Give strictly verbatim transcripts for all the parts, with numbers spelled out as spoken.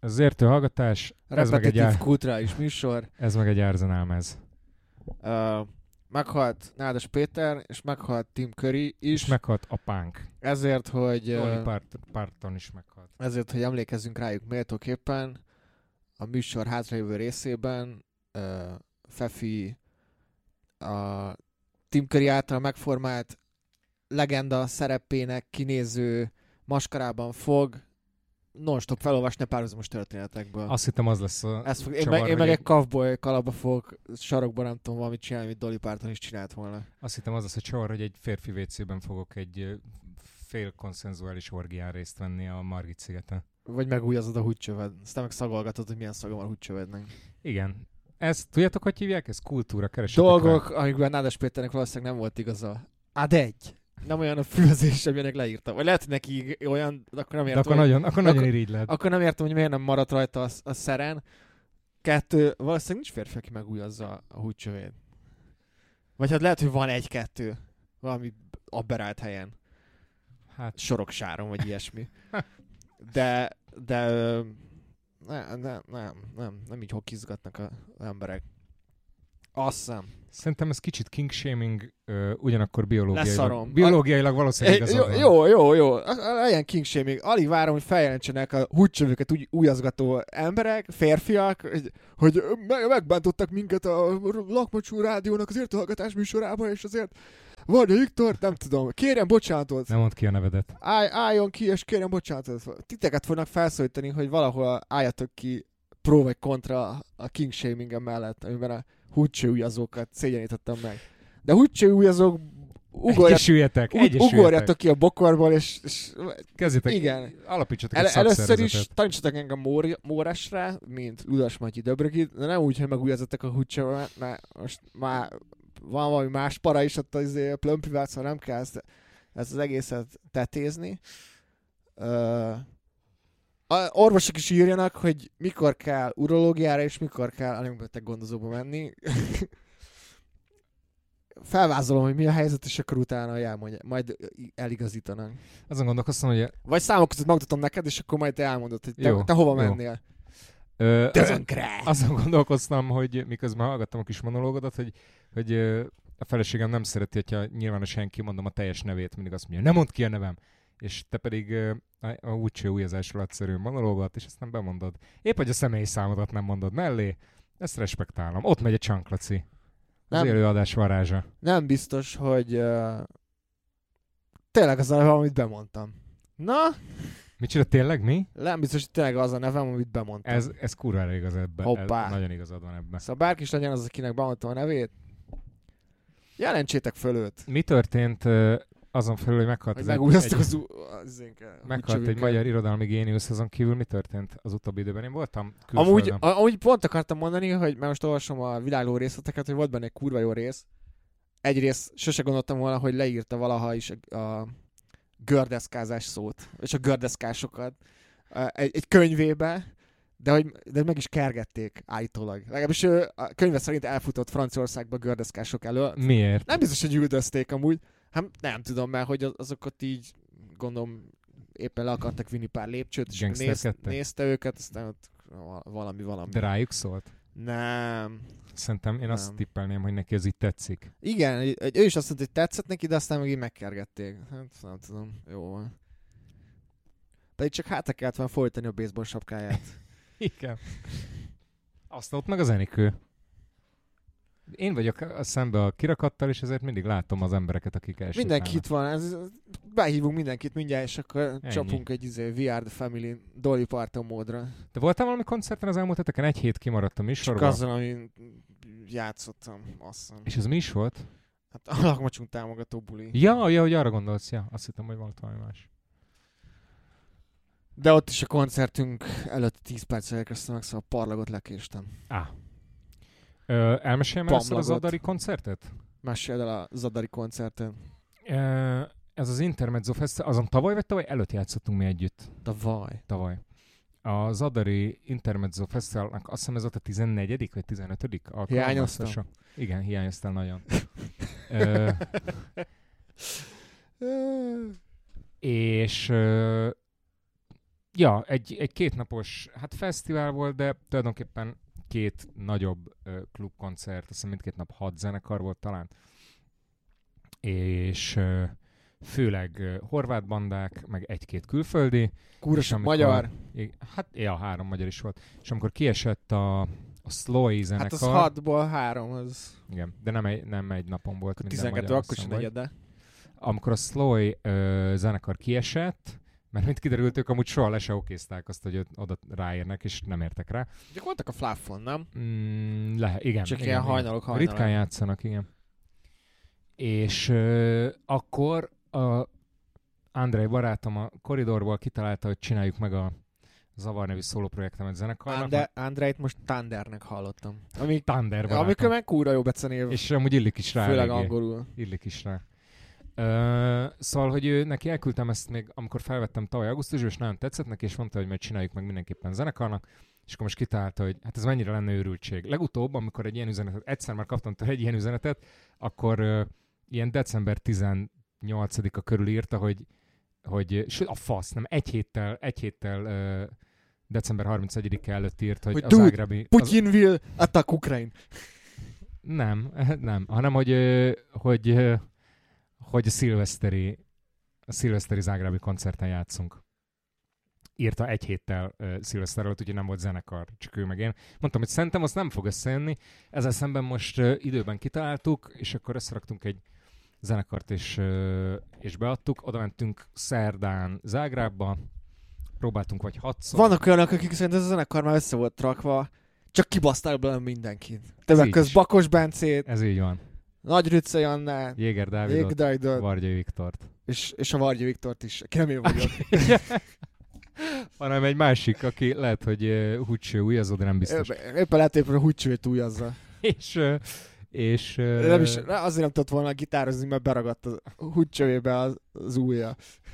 az értő hallgatás, ez meg egy ár... kulturális műsor. Ez meg egy árzenálmez. Uh, meghalt Nádas Péter, és meghalt Tim Curry is. És meghalt apánk. Ezért, hogy... Dolly Part- Parton is meghalt. Ezért, hogy emlékezzünk rájuk méltóképpen, a műsor hátralévő részében uh, Fefi a Tim Curry által megformált legenda szerepének kinéző maskarában fog non-stop felolvasni a párhuzamos történetekből. Azt hittem az lesz a Ezt fog, én, csavar, meg, én meg egy... egy cowboy kalapba fogok sarokban nem tudom valamit csinálni, amit Dolly Parton is csinált volna. Azt hittem az lesz a csavar, hogy egy férfi vécében fogok egy fél konszenzuális orgián részt venni a Margit szigeten. Vagy megújazod a húgycsöved. Aztán meg szagolgatod, hogy milyen szaga van a húgycsövednek. Igen. Ezt tudjátok, hogy hívják? Ez kultúra, keresetek Dolgok, rá. amikben Nádas Péternek valószínűleg nem volt igaza. Á, de egy. Nem olyan a fülözés, amilyenek leírtam. Vagy lehet, hogy neki olyan, akkor nem értem. De akkor hogy, nagyon, akkor nagyon akkor, irigyled. Akkor nem értem, hogy miért nem maradt rajta a, a szeren. Kettő, valószínűleg nincs férfi, aki megújazza a húgycsövét. Vagy hát lehet, hogy van egy-kettő. Valami aberrált helyen. Hát Soroksáron, vagy ilyesmi. De, de nem, nem, nem, nem, nem így hokizgatnak az emberek. Azt hiszem. szerintem ez kicsit kinkshaming, uh, ugyanakkor biológiailag, Leszarom. biológiailag valószínűleg É, igazad jó, van. jó, jó, jó. Legyen kingshaming. Alig várom, hogy feljelentsenek a húgycsövőket úgy újazgató emberek, férfiak, hogy, hogy meg, megbántottak minket a Lakmacsú Rádiónak az értőhallgatás műsorában, és azért Varga Viktor, nem tudom, kérjem bocsánatot. Nem mondd ki a nevedet. Állj, álljon ki, és kérjem bocsánatot. Titeket fognak felszólítani, hogy valahol álljatok ki pro vagy kontra a kingshaming mellett, amiben a húgycsőújazókat szégyenítettem meg. De húgycsőújazók Egyesüljetek, ug- egyesüljetek. ugorjatok ki a bokorból, és, és Kezdjetek, igen. alapítsatok El, egy először is szakszervezetet. tanítsatok engem Móri, Móresre, mint Ludas Matyi Döbrögit, de nem úgy, hogy megújazottak a húgycsőmet, mert most már van valami más para is ott az plömpivel, szóval nem kell ezt, ezt az egészet tetézni. Uh, a orvosok is írjanak, hogy mikor kell urológiára, és mikor kell anyagbetegek gondozóba menni. Felvázolom, hogy mi a helyzet, és akkor utána elmondja, majd eligazítanak. Azon gondolkoztam, hogy... Vagy számok között megmutatom neked, és akkor majd te elmondod, hogy te, Jó, te hova jó. mennél. Ö, azon, Tönkre! azon gondolkoztam, hogy miközben hallgattam a kis monológodat, hogy, hogy ö, a feleségem nem szereti, hogyha nyilvánosan kimondom a teljes nevét, mindig azt mondja, nem mondd ki a nevem. És te pedig ö, a, a úgyse újazásról egyszerű monológot, és ezt nem bemondod. Épp, hogy a személyi számodat nem mondod mellé, ezt respektálom. Ott megy a Csanklaci. Az Nem. élőadás varázsa. Nem biztos, hogy uh, tényleg az a nevem, amit bemondtam. Na, Micsoda, tényleg mi? nem biztos, hogy tényleg az a nevem, amit bemondtam. Ez, ez kurvára igaz ebben. Hoppá. Ez, nagyon igazad van ebben. Szóval bárki is legyen az, akinek bemondtam a nevét, jelentsétek föl őt. Mi történt ö, azon felül, hogy meghalt Hogy az egy, megújaztak egy, az, u- az énke, meghalt egy magyar irodalmi géniusz, azon kívül mi történt az utóbbi időben? Én voltam külföldön. Amúgy, a, amúgy pont akartam mondani, hogy mert most olvasom a világló részleteket, hogy volt benne egy kurva jó rész. Egy rész, sose gondoltam volna, hogy leírta valaha is a, a gördeszkázás szót, és a gördeszkásokat egy, egy könyvébe, de hogy de meg is kergették állítólag. Legalábbis ő a könyve szerint elfutott Franciaországba a gördeszkások elől. Miért? Nem biztos, hogy üldözték amúgy. Hát nem tudom, mert hogy azokat így gondolom éppen le akartak vinni pár lépcsőt, és néz, Gangsterkedtek? nézte őket, aztán ott valami valami. De rájuk szólt? Nem. Szerintem én azt Nem. tippelném, hogy neki ez így tetszik. Igen, ő is azt mondta, hogy tetszett neki, de aztán meg így megkergették. Hát nem tudom, jó van. Pedig csak hátra kellett volna folytani a baseball sapkáját. Igen. Azt ott meg az Enikő. Én vagyok a szembe a kirakattal, és ezért mindig látom az embereket, akik elsőt Mindenki itt van, ez, behívunk mindenkit mindjárt, és akkor Ennyi. csapunk egy izé, We Are The Family Dolly Parton módra. De voltál valami koncerten az elmúlt heteken? Egy hét kimaradt a Csak műsorban. azon, amin játszottam, azt hiszem. És ez mi is volt? Hát a lakmacsunk támogató buli. Ja, ja, hogy arra gondolsz, ja. Azt hittem, hogy volt valami más. De ott is a koncertünk előtt tíz perccel elkezdtem meg, szóval a parlagot lekéstem. Á. Ö, elmeséljem először a Pamlagot. Zadari koncertet? Meséld el a Zadari koncerten. Ö, ez az Intermezzo Festival, azon tavaly vagy tavaly előtt játszottunk mi együtt? Tavaly. Tavaly. A Zadari Intermezzo Fesztiválnak azt hiszem ez volt a tizennegyedik vagy tizenötödik alkalom. Hiányoztam. Basszus. Igen, hiányoztál nagyon. Ö, és ö, Ja, egy, egy kétnapos hát fesztivál volt, de tulajdonképpen két nagyobb ö, klubkoncert, azt hiszem mindkét nap hat zenekar volt talán. És ö, főleg ö, horvát bandák, meg egy-két külföldi. Kúros amikor, magyar. Hát, ja, három magyar is volt. És amikor kiesett a, a Sloy zenekar... Hát az hatból három, az... Igen, de nem egy, nem egy napon volt minden tizenkettő, magyar. akkor is negyed, de... Amikor a Sloy ö, zenekar kiesett, mert mint kiderült, ők amúgy soha le se okézták azt, hogy oda ráérnek, és nem értek rá. De voltak a Fluffon, nem? Mm, lehet, igen. Csak igen, ilyen igen. hajnalok, hajnalok. Ritkán játszanak, igen. És ö, akkor a Andrei barátom a Koridorból kitalálta, hogy csináljuk meg a Zavar nevű szólóprojektemet zenekarnak. Ande, Andreit most Thundernek hallottam. Ami, Thunder barátom. amikor meg kúra jó becenév. És amúgy illik is rá. Főleg eléggé. angolul. Illik is rá. Uh, szóval, hogy ő, neki elküldtem ezt még, amikor felvettem tavaly augusztusban, és nagyon tetszett neki, és mondta, hogy majd csináljuk meg mindenképpen zenekarnak, és akkor most kitalálta, hogy hát ez mennyire lenne őrültség. Legutóbb, amikor egy ilyen üzenetet, egyszer már kaptam tőle egy ilyen üzenetet, akkor uh, ilyen december tizennyolcadika körül írta, hogy, hogy sőt, a fasz, nem, egy héttel, egy héttel uh, december harmincegyedike előtt írt, hogy, hogy az Zágrábi... Putin az... will attack Ukraine. Nem, nem, hanem, hogy, uh, hogy uh, hogy a szilveszteri, a szilveszteri zágrábi koncerten játszunk. Írta egy héttel uh, szilveszter előtt, úgyhogy nem volt zenekar, csak ő meg én. Mondtam, hogy szerintem azt nem fog összejönni. Ezzel szemben most uh, időben kitaláltuk, és akkor összeraktunk egy zenekart, és, uh, és beadtuk. Oda mentünk szerdán Zágrábba, próbáltunk vagy hatszor. Vannak olyanok, akik szerint ez a zenekar már össze volt rakva, csak kibaszták bele mindenkit. Többek köz Bakos Bencét. Ez így van. Nagy Rüccei Annát, Jéger Dávidot, Dávidot, Vargyai Viktort. És, és a Vargyai Viktort is, aki nem én vagyok. Hanem egy másik, aki lehet, hogy uh, Hucső újazó, de nem biztos. Éppen lehet, hogy a Hucsőt újazza. és uh, és uh, nem is, azért nem tudott volna gitározni, mert beragadt a Hucsőjébe az, az ujja.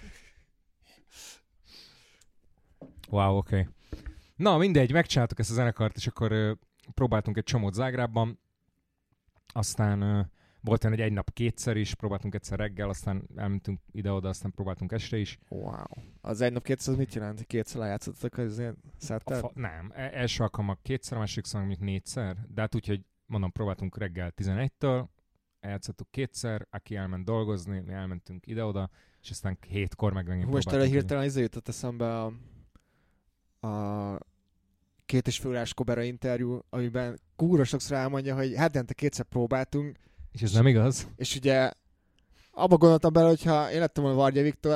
Wow, oké. Okay. Na, mindegy, megcsináltuk ezt a zenekart, és akkor uh, próbáltunk egy csomót Zágrábban. Aztán uh, volt egy egy nap kétszer is, próbáltunk egyszer reggel, aztán elmentünk ide-oda, aztán próbáltunk este is. Wow. Az egy nap kétszer az mit jelent? Kétszer lejátszottak az ilyen szettet? Fa- nem, e- első alkalommal kétszer, a másik szóval mondjuk négyszer, de hát úgy, hogy mondom, próbáltunk reggel tizenegytől, eljátszottuk kétszer, aki elment dolgozni, mi elmentünk ide-oda, és aztán hétkor meg megint próbáltunk. Most erre hirtelen izé jutott eszembe a, a két és főórás Kobera interjú, amiben kúra sokszor elmondja, hogy hetente kétszer próbáltunk. És ez nem igaz? És ugye abba gondoltam bele, hogyha én lettem volna Vargyai Viktor,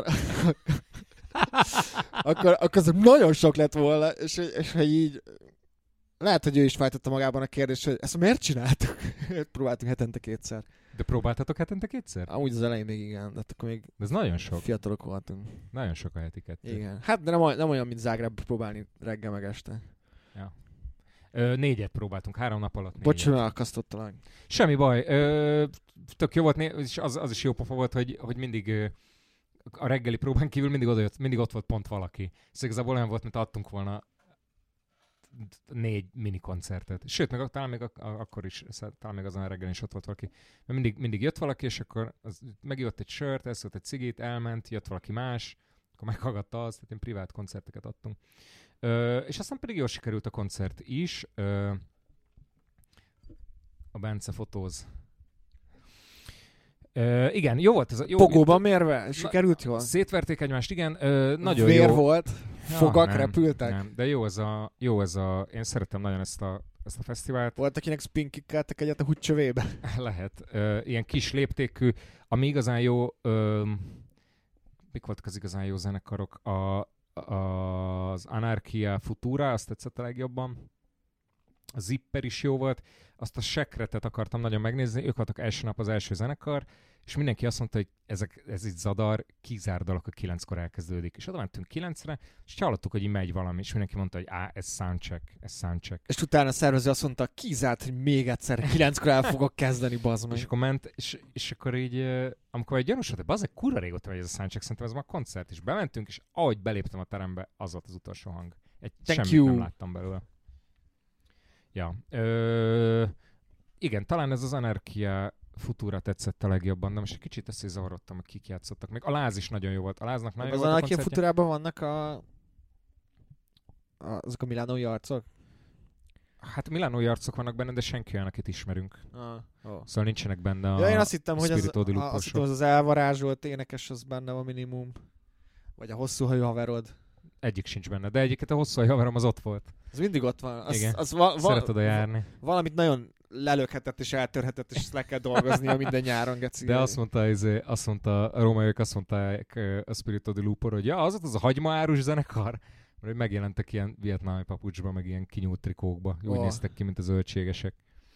akkor, akkor az nagyon sok lett volna, és, és hogy így lehet, hogy ő is váltotta magában a kérdést, hogy ezt miért csináltuk? Próbáltunk hetente kétszer. De próbáltatok hetente kétszer? Amúgy az elején még igen, de akkor még de ez nagyon sok. Fiatalok voltunk. Nagyon sok a heti kettő. Igen. Hát de nem, nem olyan, mint Zágráb próbálni reggel meg este. Ja. Ö, négyet próbáltunk, három nap alatt négyet. Bocs, hogy elakasztottalak. Semmi baj. Ö, tök jó volt, és az, az is jó pofa volt, hogy, hogy mindig ö, a reggeli próbán kívül mindig, odajött, mindig ott volt pont valaki. Ez igazából olyan volt, mint adtunk volna négy mini koncertet. Sőt, meg talán még ak- akkor is, talán még azon a reggelen is ott volt valaki. Mert mindig, mindig jött valaki, és akkor az, megjött egy sört, elszólt egy cigit, elment, jött valaki más, akkor meghallgatta azt, tehát én privát koncerteket adtunk. Ö, és aztán pedig jól sikerült a koncert is. Ö, a Bence fotóz. Ö, igen, jó volt ez a... Jó, Pogóban mérve? Sikerült jól? Szétverték egymást, igen. Ö, nagyon Vér jó. volt? Fogak ja, nem, repültek? Nem, de jó ez a... Jó ez a én szeretem nagyon ezt a, ezt a fesztivált. Volt, akinek spinkikkeltek egyet a húgycsövébe? Lehet. Ö, ilyen kis léptékű, ami igazán jó... Ö, mik voltak az igazán jó zenekarok? A, a, az Anarchia Futura, azt tetszett a legjobban. A Zipper is jó volt. Azt a Sekretet akartam nagyon megnézni. Ők voltak első nap az első zenekar, és mindenki azt mondta, hogy ezek, ez itt zadar, kizár dolog, hogy kilenckor elkezdődik. És oda mentünk kilencre, és hallottuk, hogy így megy valami, és mindenki mondta, hogy á, ez soundcheck, ez soundcheck. És utána a szervező azt mondta, kizárt, hogy még egyszer kilenckor el fogok kezdeni, bazd meg. És akkor ment, és, és akkor így, amikor egy gyanús volt, hogy bazdmeg, kurva régóta megy ez a soundcheck, szerintem ez már koncert, és bementünk, és ahogy beléptem a terembe, az volt az utolsó hang. Egy Thank semmit you. nem láttam belőle. Ja. Ö, igen, talán ez az Anarchia Futura tetszett a legjobban, de most egy kicsit összezavarodtam, hogy kik játszottak. Még a Láz is nagyon jó volt. A Láznak nagyon az jó volt a Anarchia koncertje. Futurában vannak a azok a milánói arcok? Hát milánói arcok vannak benne, de senki olyan, akit ismerünk. Ah, oh. Szóval nincsenek benne a Ja, én azt hittem, hogy az, Spirito di a, Lupo azt hittem, sok. az, az elvarázsolt énekes, az benne van minimum. Vagy a hosszú hajú haverod. Egyik sincs benne, de egyiket a hosszú haverom az ott volt. Az mindig ott van. Az, Igen. az va, va, Szeret oda járni. Valamit nagyon lelökhetett és eltörhetett, és ezt le kell dolgoznia minden nyáron, geci. De azt mondta, izé, azt mondta, a rómaiak azt mondták a Spirito di Lupo, hogy ja, az ott az a hagymaárus zenekar. Mert hogy megjelentek ilyen vietnámi papucsba, meg ilyen kinyúlt trikókba. Úgy Oh. néztek ki, mint a zöldségesek.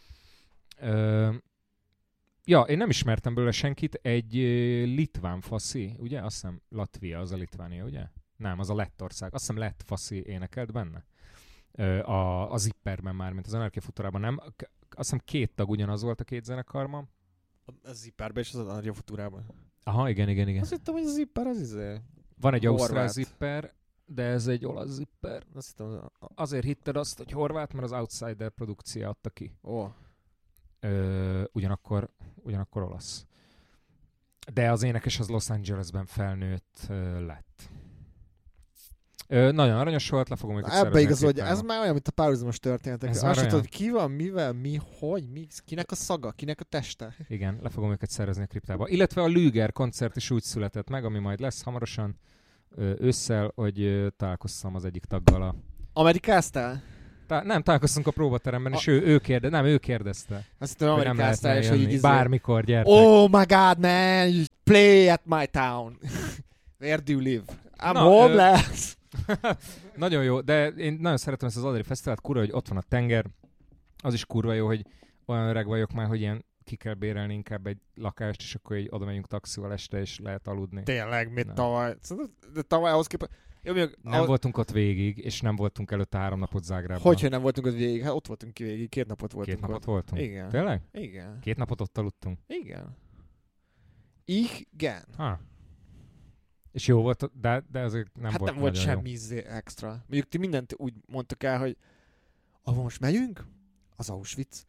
Ö, ja, én nem ismertem belőle senkit. Egy ö, litván faszi, ugye? Azt hiszem Latvia, az a Litvánia, ugye? Nem, az a Lettország. Azt hiszem lett faszi énekelt benne. Ö, a, a Zipperben már, mint az Anarchia Futurában nem. K- Azt hiszem két tag ugyanaz volt a két zenekarban. A Zipperben és az Anarchia Futurában. Aha, igen, igen, igen. Azt hittem, hogy a Zipper az izé. Van egy horvát. ausztrál Zipper, de ez egy olasz Zipper. Azt hittem, az a... Azért hitted azt, hogy horvát, mert az Outsider produkció adta ki. Ó. Ö, ugyanakkor, ugyanakkor olasz. De az énekes az Los Angelesben felnőtt ö, lett. Ö, nagyon aranyos volt, le fogom őket Ebbe szervezni a igazodja. kliptába. Ez már olyan, mint a párhuzamos történetek. Ez Azt már sem olyan. tudod, ki van, mivel, mi, hogy, mi, kinek a szaga, kinek a teste. Igen, le fogom őket szervezni a kriptába. Illetve a Lüger koncert is úgy született meg, ami majd lesz hamarosan ö, ősszel, hogy ö, találkoztam az egyik taggal a... Amerikáztál? Tá- nem, találkoztunk a próbateremben, A- és ő, ő kérde, nem, ő kérdezte. Azt hittem, Hogy nem amerikáztál, lehetne és hogy jönni. így izé... Bármikor gyertek. Oh my god, man, you play at my town. Where do you live? I'm Na, homeless. Nagyon jó, de én nagyon szeretem ezt az Adri Fesztivált, kurva, hogy ott van a tenger. Az is kurva jó, hogy olyan öreg vagyok már, hogy ilyen ki kell bérelni inkább egy lakást, és akkor így oda megyünk taxival este, és lehet aludni. Tényleg, mit Nem. tavaly? Szerintem- De tavaly ahhoz képest... Jó, mondjuk, Nem ahhoz... voltunk ott végig, és nem voltunk előtte három napot Zágrában. Hogyha nem voltunk ott végig? Hát ott voltunk ki végig, két napot voltunk Két napot ott. voltunk? Igen. Tényleg? Igen. Két napot ott aludtunk? Igen. Igen. Ha. És jó volt, de, de azért nem hát volt nem volt nagyon semmi izé extra. Mondjuk ti mindent úgy mondtak el, hogy ahol most megyünk, az Auschwitz.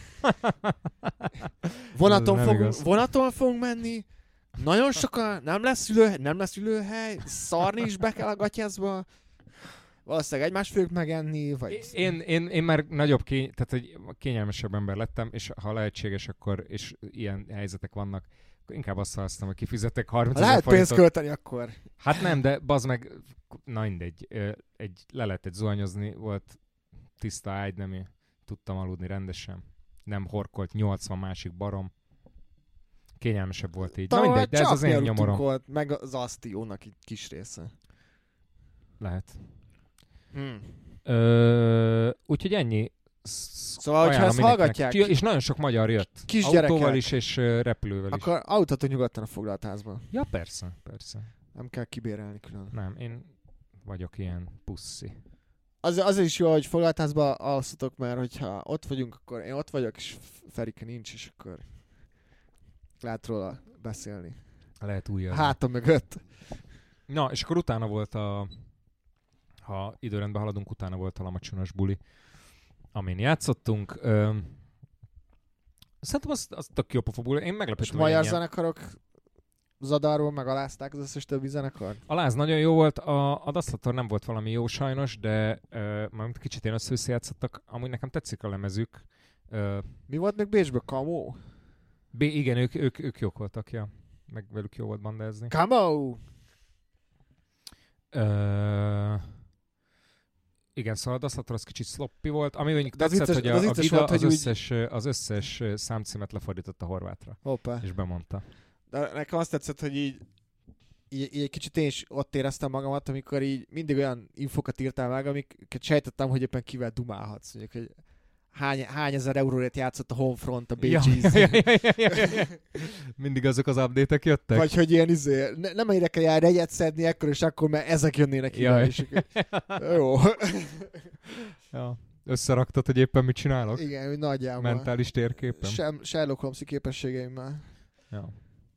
Vonaton, Ez nem fogunk, igaz. vonaton fogunk menni, nagyon sokan, nem lesz ülőhely, nem lesz ülőhely, szarni is be kell a gatyászba. Valószínűleg egymást fogjuk megenni, vagy... Én, én, én már nagyobb, kény, tehát egy kényelmesebb ember lettem, és ha lehetséges, akkor, és ilyen helyzetek vannak, akkor inkább azt használom, hogy kifizetek Ha harmincezer lehet pénzt forintot. költeni, akkor... Hát nem, de bazd meg, na mindegy, ö, egy, le lehetett zuhanyozni, volt tiszta ágy, nem tudtam aludni rendesen. Nem horkolt nyolcvan másik barom. Kényelmesebb volt így. Na Tavaly mindegy, de ez csak az én mi aludtunk nyomorom. Volt, meg az Asztiónak egy kis része. Lehet. Hmm. Ö, úgyhogy ennyi. Sz- Szóval, hogyha ajánlom ezt mindenkinek. hallgatják- Ja, és nagyon sok magyar jött. Kisgyerekek. Autóval is, és ö, repülővel is. Akkor autót nyugodtan a foglalt házba. Ja, persze, persze. Nem kell kibérelni külön. Nem, én vagyok ilyen pusszi. Az, az is jó, hogy foglaltházba alszotok, mert hogyha ott vagyunk, akkor én ott vagyok, és Ferike nincs, és akkor lehet róla beszélni. Lehet újra. Hátam mögött. Na, és akkor utána volt a... Ha időrendben haladunk, utána volt a Lamacsunas buli, amin játszottunk. Ö, szerintem az, az tök jó pofa buli. Én És meglepődtem, hogy magyar ennyien- zenekarok zadarból megalázták az összes többi zenekar? A láz nagyon jó volt, a, a Daszlator nem volt valami jó sajnos, de ö, majd kicsit én össze játszottak. Amúgy nekem tetszik a lemezük. Ö, Mi volt még Bécsből? Kamó? B, igen, ők, ők, ők jók voltak, ja. Meg velük jó volt bandázni. Kamó! Ö, igen, szóval a Daszlator az kicsit sloppy volt. Ami mondjuk De az tetszett, vicces- hogy de az a, a vicces Gida volt, az, hogy úgy- összes, az összes számcímet lefordította horvátra, Hoppá. és bemondta. De nekem azt tetszett, hogy így, így, így egy kicsit én is ott éreztem magamat, amikor így mindig olyan infokat írtál meg, amiket sejtettem, hogy éppen kivel dumálhatsz. Mondjuk, hogy hány, hány ezer euróért játszott a Homefront a Bee Ja, Gees. ja, ja, ja, ja, ja, ja. Mindig azok az update-ek jöttek? Vagy hogy ilyen izé, ne, nem érek el jár egyet szedni ekkor és akkor, mert ezek jönnének ide. Jaj. És jó. Ja. Összeraktad, hogy éppen mit csinálok? Igen, hogy nagyjából. Mentális térképen? Sem, Sherlock Holmes-i képességeimmel. Ja.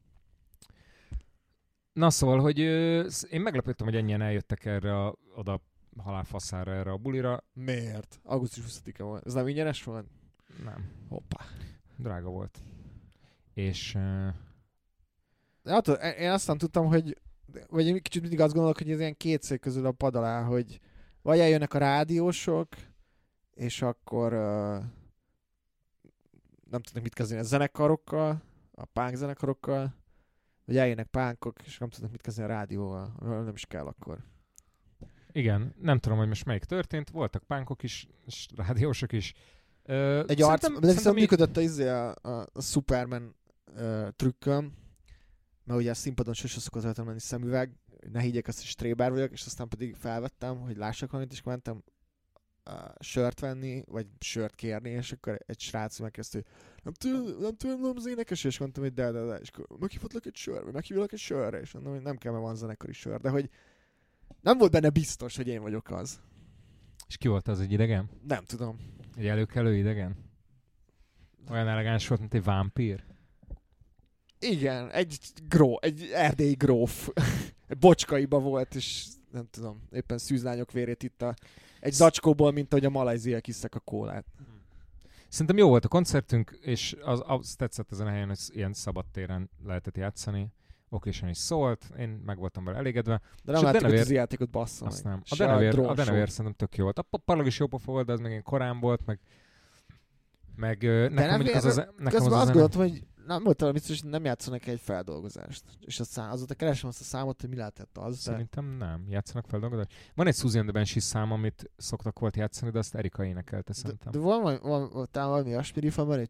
Na szóval, hogy ö, sz- én meglepődtem, hogy ennyien eljöttek erre a, oda halálfaszára, erre a bulira. Miért? augusztus huszadika volt. Ez nem ingyenes volt? Nem. Hoppá. Drága volt. És ö, De attól, én azt nem tudtam, hogy vagy én kicsit mindig azt gondolok, hogy ez ilyen két szék közül a pad alá, hogy Vagy eljönnek a rádiósok, és akkor uh, nem tudnak mit kezdeni a zenekarokkal, a punk zenekarokkal, vagy eljönnek punkok, és nem tudnak mit kezdeni a rádióval, nem is kell akkor. Igen, nem tudom, hogy most melyik történt, voltak punkok is, és rádiósok is. Ö, Egy arc, de viszont működött a, izé a, a, a Superman uh, trükköm, mert ugye a színpadon sose szokott rajtam menni szemüveg, ne higgyek azt, hogy stréber vagyok, és aztán pedig felvettem, hogy lássak valamit, és akkor mentem uh, sört venni, vagy sört kérni, és akkor egy srác megkezdte, hogy nem tudom, nem tudom az énekes, és mondtam, hogy de, de, de, és akkor meghívhatlak egy sörre, vagy meghívlak egy sörre, és mondom, hogy nem kell, mert van zenekari sör, de hogy nem volt benne biztos, hogy én vagyok az. És ki volt az, egy idegen? Nem tudom. Egy előkelő idegen? Olyan elegáns volt, mint egy vámpír? Igen, egy gró, egy erdélyi gróf. Bocskaiba volt, és nem tudom, éppen szűzlányok vérét itta egy zacskóból, mint ahogy a malajziaiak iszek a kólát. Szerintem jó volt a koncertünk, és az, az tetszett ezen a helyen, hogy ilyen szabadtéren lehetett játszani. Okésen is szólt, én meg voltam vele elégedve. De nem láttuk az játékot, basszom. Azt nem. A Denevér, a Denevér szerintem tök jó volt. A Parlag is jó pofa volt, de az még ilyen korán volt, meg, meg nekem mondjuk az, az, nekem az, az azt gondoltam, hogy nem volt valami biztos, hogy nem játszanak egy feldolgozást. És a szám, azóta keresem azt a számot, hogy mi lehetett az. Szerintem de... nem. Játszanak feldolgozást. Van egy Suzy and the Banshees szám, amit szoktak volt játszani, de azt Erika énekelte szerintem. De, de van, van, van talán valami olyasmi van, hogy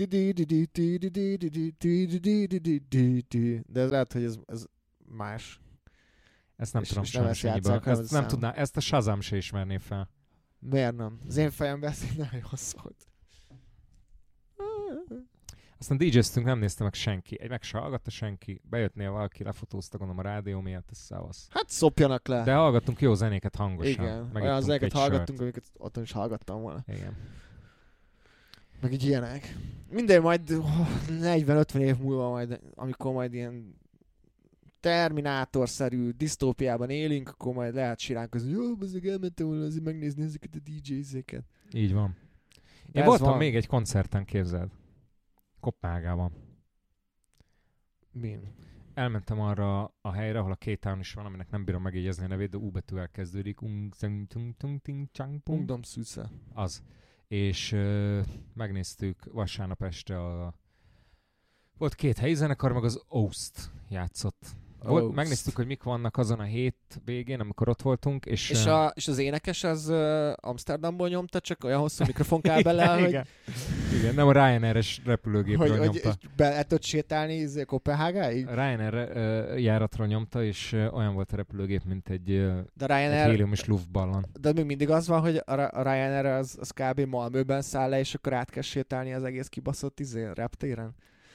de ez lehet, hogy ez, ez más. Ezt nem és, tudom és nem ezt játszák, ezt nem tudná, ezt a Shazam se ismerné fel. Miért nem? Az én fejemben ez így nagyon jó szólt. Aztán dé jéztünk, nem nézte meg senki. Egy meg se hallgatta senki. Bejöttnél valaki, lefotózta gondolom a rádió miatt, ez szavasz. Hát szopjanak le. De hallgattunk jó zenéket hangosan. Igen, olyan zenéket hallgattunk, amiket otthon is hallgattam volna. Igen. Meg így ilyenek. Minden majd oh, negyven-ötven év múlva majd, amikor majd ilyen Terminátor-szerű disztópiában élünk, akkor majd lehet siránkozni, hogy jó, azért elmentem volna azért megnézni ezeket a dé jé-zéket. Így van. Én voltam van. még egy koncerten, képzeld. Kopenhágában. Min? Elmentem arra a helyre, ahol a K-Town is van, aminek nem bírom megjegyezni a nevét, de U betűvel kezdődik. Ungdom Szűsze. Az. És uh, megnéztük vasárnap este a... Volt két helyi zenekar, meg az Oust játszott. Volt, megnéztük, hogy mik vannak azon a hét végén, amikor ott voltunk. És, és, a, és az énekes az uh, Amsterdamból nyomta, csak olyan hosszú mikrofonkábellel, hogy... Igen. Igen, nem a Ryanair-es repülőgépről hogy, nyomta. Hogy be lehet ott sétálni Kopenhágáig? Ryanair uh, járatra nyomta, és uh, olyan volt a repülőgép, mint egy, uh, de Ryanair, egy hélium és luftballon. De még mindig az van, hogy a, a Ryanair az, az kb. Malmöben száll le, és akkor át kell sétálni az egész kibaszott izé, reptéren?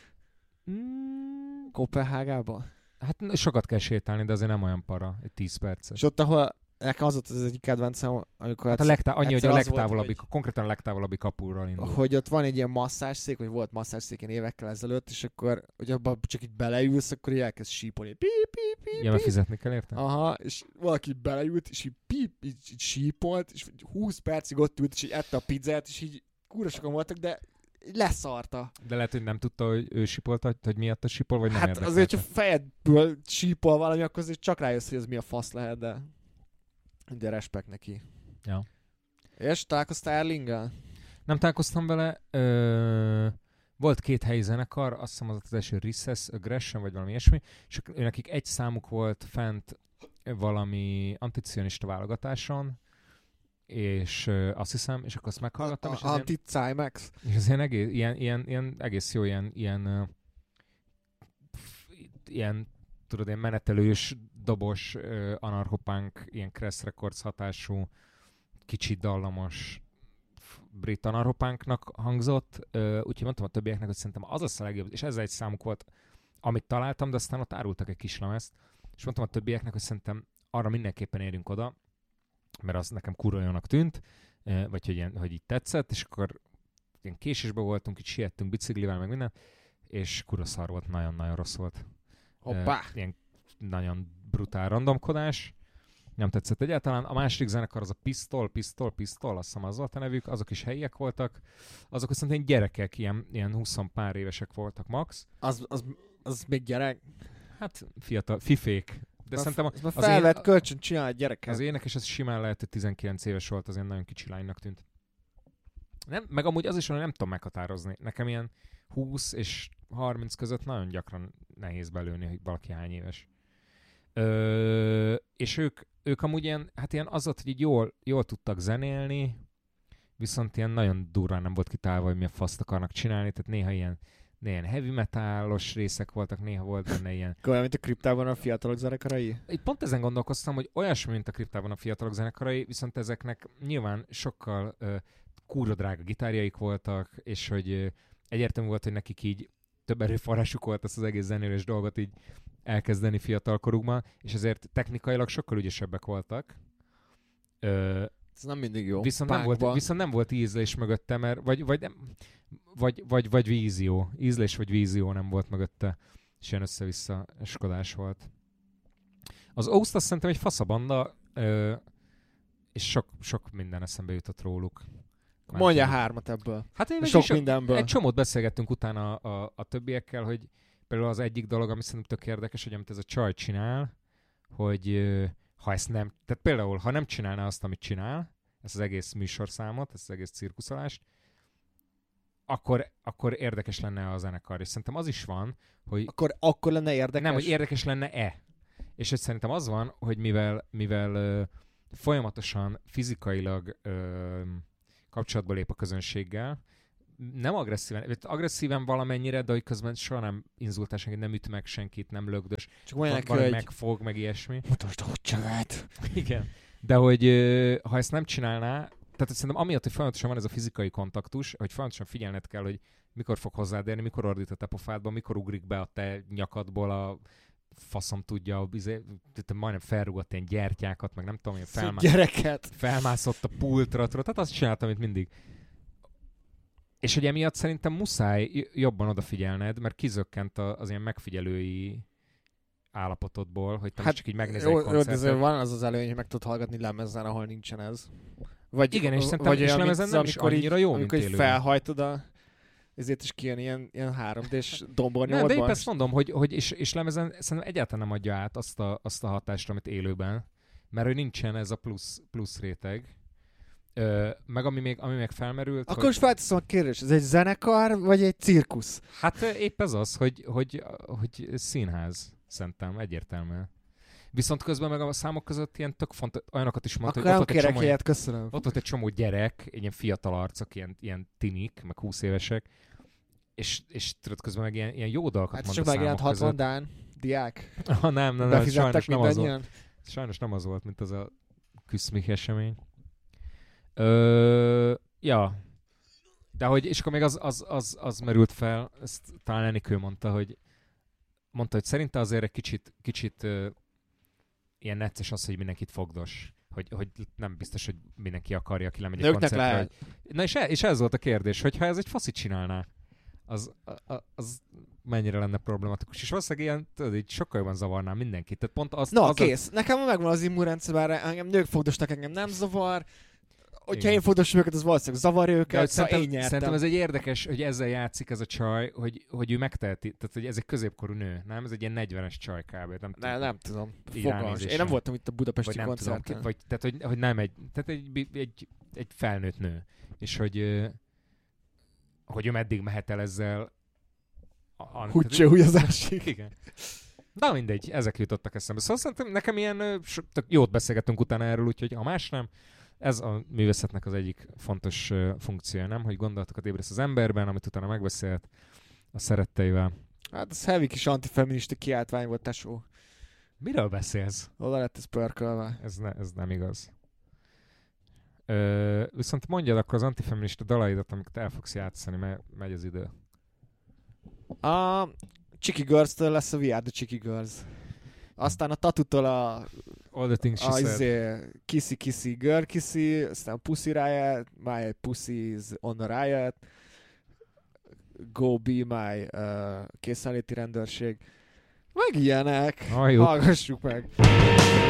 Mm. Kopenhágában? Hát sokat kell sétálni, de azért nem olyan para, egy tíz percet. És ott, ahol nekem az volt az egyik kedvencem, amikor... Hát a legtá- annyi, hogy a legtávolabbi, volt, konkrétan a legtávolabbi kapuról indul. Hogy ott van egy ilyen masszásszék, vagy volt masszásszék ilyen évekkel ezelőtt, és akkor, hogy abban csak így beleülsz, akkor így elkezd sípolni. Pí, pí, pí, ja, mert fizetni kell érte? Aha, és valaki beleült, és így pí, így, így sípolt, és húsz percig ott ült, és így ette a pizzát, és így kúra sokan voltak, de leszarta. De lehet, hogy nem tudta, hogy ő sipolta, hogy miatt a sipol, vagy nem hát érdekelte. azért, hogyha fejedből sípol valami, akkor azért csak rájössz, hogy ez mi a fasz lehet, de... De respekt neki. Ja. És találkoztál Erlinggel? Nem találkoztam vele. Ö... Volt két helyi zenekar, azt hiszem az az első Recess Aggression, vagy valami ilyesmi, és nekik egy számuk volt fent valami anticionista válogatáson, és uh, azt hiszem, és akkor azt meghallgattam. A, a Anti-Cymax. És ez ilyen egész, ilyen, ilyen, ilyen egész jó, ilyen, ilyen, uh, ilyen tudod, ilyen menetelős, dobos, uh, anarchopunk, ilyen Crash Records hatású, kicsit dallamos brit anarchopunknak hangzott, uh, úgyhogy mondtam a többieknek, hogy szerintem az lesz a legjobb, és ez egy számuk volt, amit találtam, de aztán ott árultak egy kis lemezt, és mondtam a többieknek, hogy szerintem arra mindenképpen érünk oda, mert az nekem kurva jónak tűnt, vagy hogy, ilyen, hogy így tetszett, és akkor ilyen késésben voltunk, így siettünk biciklivel, meg minden, és kurva szar volt, nagyon-nagyon rossz volt. Hoppá! Uh, ilyen nagyon brutál randomkodás, nem tetszett egyáltalán. A második zenekar az a Pistol, Pistol, Pistol, azt hiszem az volt a nevük, azok is helyiek voltak, azok viszont ilyen gyerekek, ilyen, ilyen húsz pár évesek voltak max. Az, az, az még gyerek? Hát fiatal, fifék, De szerintem az az felvett én, kölcsön csinál egy gyereket. az énekes, az simán lehet, hogy tizenkilenc éves volt, az ilyen nagyon kicsi lánynak tűnt. Nem, meg amúgy az is, hogy nem tudom meghatározni. Nekem ilyen húsz és harminc között nagyon gyakran nehéz belőni, hogy valaki hány éves. Ö, és ők, ők amúgy ilyen, hát ilyen az volt, hogy így jól, jól tudtak zenélni, viszont ilyen nagyon durván nem volt kitálva, hogy mi a faszt akarnak csinálni, tehát néha ilyen, néha ilyen heavy metalos részek voltak, néha volt benne ilyen. Olyan, mint a kriptában a fiatalok zenekarai? Itt pont ezen gondolkoztam, hogy olyasmi, mint a kriptában a fiatalok zenekarai, viszont ezeknek nyilván sokkal uh, kurva drága gitárjaik voltak, és hogy uh, egyértelmű volt, hogy nekik így több erőforrásuk volt ezt az egész zenélés dolgot így elkezdeni fiatalkorukban, és ezért technikailag sokkal ügyesebbek voltak. Uh, Ez nem mindig jó. Viszont nem, volt, viszont nem volt ízlés mögötte, mert vagy, vagy, nem, vagy, vagy, vagy vízió. Ízlés vagy vízió nem volt mögötte. És ilyen össze-vissza eskodás volt. Az Oust azt szerintem egy faszabanda, ö, és sok, sok minden eszembe jutott róluk. Mondja hármat ebből. Hát én sok mindenből. Egy csomót beszélgettünk utána a, a, a többiekkel, hogy például az egyik dolog, ami szerintem tök érdekes, hogy amit ez a csaj csinál, hogy ö, ha ezt nem, tehát például, ha nem csinálná azt, amit csinál, ezt az egész műsorszámot, ezt az egész cirkuszolást, akkor, akkor érdekes lenne a zenekar. És szerintem az is van, hogy... Akkor, akkor lenne érdekes? Nem, hogy érdekes lenne-e. És hogy szerintem az van, hogy mivel, mivel ö, folyamatosan fizikailag ö, kapcsolatba lép a közönséggel, nem agresszíven, agresszíven valamennyire, de hogy közben soha nem inzultál senkit, nem üt meg senkit, nem lögdös. Csak mondják, valami hogy... megfog, meg ilyesmi. Mutasd a húcsavát. Igen. De hogy ö, ha ezt nem csinálná, tehát szerintem amiatt, hogy folyamatosan van ez a fizikai kontaktus, hogy folyamatosan figyelned kell, hogy mikor fog hozzád érni, mikor ordít a te pofádba, mikor ugrik be a te nyakadból a faszom tudja, izé, majdnem felrúgott ilyen gyertyákat, meg nem tudom, hogy felmá- gyereket. felmászott a pultra, tehát azt csináltam, mint mindig. És hogy emiatt szerintem muszáj jobban odafigyelned, mert kizökkent az ilyen megfigyelői állapotodból, hogy te hát, csak így megnézel egy koncertet. Jó, van az az előny, hogy meg tudod hallgatni lemezen, ahol nincsen ez. Vagy, igen, és szerintem és lemezen nem is annyira jó, mint élőben. Amikor felhajtod a... ezért is kijön ilyen, ilyen három dés dombornyomodban. Nem, de épp ezt mondom, hogy, hogy és, és lemezen szerintem egyáltalán nem adja át azt a, azt a hatást, amit élőben, mert hogy nincsen ez a plusz, plusz réteg. Ö, meg ami még, ami még felmerült... Akkor most felteszem a kérdést, ez egy zenekar, vagy egy cirkusz? Hát épp ez az, hogy, hogy, hogy színház, szerintem, egyértelműen. Viszont közben meg a számok között ilyen tök fontos, olyanokat is mondta, hogy ott volt, egy csomó, helyet, köszönöm. ott volt egy csomó gyerek, ilyen fiatal arcok, ilyen, ilyen tinik, meg húsz évesek, és, és tudod, közben meg ilyen, ilyen jó dolgokat hát mondta számok között. Hát csak megjelent hatvan Dán diák. Ah, nem, nem, nem, sajnos nem az volt. Sajnos nem az volt, mint az a Küszmich esemény. Ö, ja. De hogy, és akkor még az, az, az, az merült fel, ezt talán Enikő mondta, hogy mondta, hogy szerinte azért egy kicsit, kicsit uh, ilyen necces az, hogy mindenkit fogdos. Hogy, hogy nem biztos, hogy mindenki akarja, aki lemegy egy koncertre. Hogy... Na és, e, és ez volt a kérdés, hogy ha ez egy faszit csinálná, az, a, az mennyire lenne problematikus. És valószínűleg ilyen, tudod, így sokkal jobban zavarná mindenkit. Tehát pont azt, Na, az kész. A... Nekem megvan az immunrendszer, bár engem nők fogdosnak, engem nem zavar. Hogyha én fogdosom őket, az valószínűleg zavarja őket, szóval én nyertem. Szerintem ez egy érdekes, hogy ezzel játszik ez a csaj, hogy, hogy ő megteheti, tehát hogy ez egy középkorú nő, nem? Ez egy ilyen negyvenes csaj kb. Nem, ne, nem tudom. Fogalmas. Én nem voltam itt a budapesti vagy koncerten. Tudom, vagy, tehát, hogy, hogy nem egy, tehát egy, egy, egy felnőtt nő. És hogy, hogy ő meddig mehet el ezzel. Húgyse húlyozásig. Igen. Na mindegy, ezek jutottak eszembe. Szóval szerintem nekem ilyen jót beszélgettünk utána erről, úgyhogy ha más nem, ez a művészetnek az egyik fontos uh, funkciója, nem? Hogy gondolatokat ébreszt az emberben, amit utána megbeszélt a szeretteivel. Hát ez heavy kis antifeminista kiáltvány volt, tesó. Miről beszélsz? Oda lett ez pörkölve. Ez, ne, ez nem igaz. Ö, viszont mondjad akkor az antifeminista dalaidat, amiket el fogsz játszani, mert megy az idő. A Chicky Girls-től lesz a We Are The Chicky Girls. Aztán a Tatutól a All the things she said. Izé, Kissy Kissy Girl Kissy, aztán Pussy Riot, My Pussy is on the Riot, Go Be My uh, készenléti rendőrség. Meg ilyenek. Hallgassuk meg.